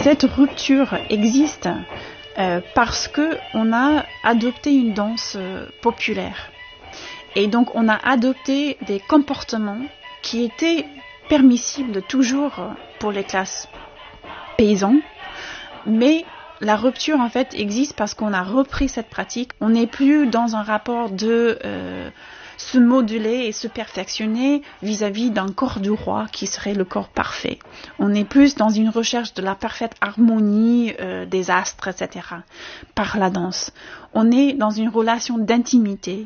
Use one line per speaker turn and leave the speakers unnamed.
Cette rupture existe parce que on a adopté une danse populaire. Et donc on a adopté des comportements qui étaient permissibles toujours pour les classes paysannes, mais la rupture en fait existe parce qu'on a repris cette pratique. On n'est plus dans un rapport de se moduler et se perfectionner vis-à-vis d'un corps du roi qui serait le corps parfait. On est plus dans une recherche de la parfaite harmonie des astres, etc. par la danse. On est dans une relation d'intimité